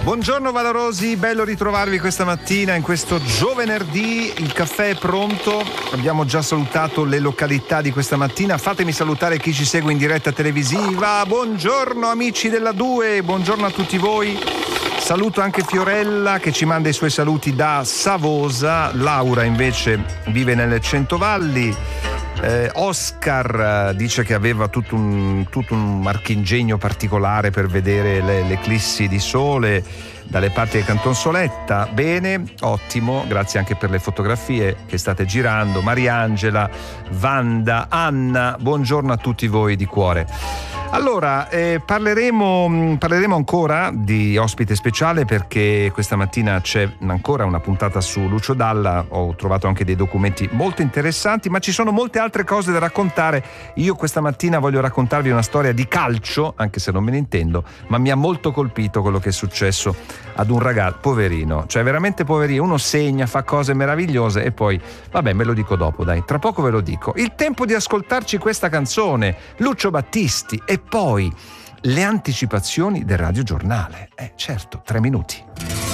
Buongiorno valorosi, bello ritrovarvi questa mattina in questo giovenerdì. Il caffè è pronto, abbiamo già salutato le località di questa mattina. Fatemi salutare chi ci segue in diretta televisiva. Buongiorno amici della 2, buongiorno a tutti voi. Saluto anche Fiorella che ci manda i suoi saluti da Savosa. Laura invece vive nelle Centovalli. Oscar dice che aveva tutto un marchingegno particolare per vedere l'eclissi di sole dalle parti del Canton Soletta. Bene, ottimo, grazie anche per le fotografie che state girando. Mariangela, Wanda, Anna, buongiorno a tutti voi di cuore. Allora, parleremo ancora di ospite speciale perché questa mattina c'è ancora una puntata su Lucio Dalla. Ho trovato anche dei documenti molto interessanti, ma ci sono molte altre cose da raccontare. Io questa mattina voglio raccontarvi una storia di calcio, anche se non me ne intendo, ma mi ha molto colpito quello che è successo ad un ragazzo, poverino, cioè veramente poverino. Uno segna, fa cose meravigliose e poi, vabbè, me lo dico dopo, dai, tra poco ve lo dico. Il tempo di ascoltarci questa canzone, Lucio Battisti, e poi le anticipazioni del radiogiornale. Certo, 3 minuti.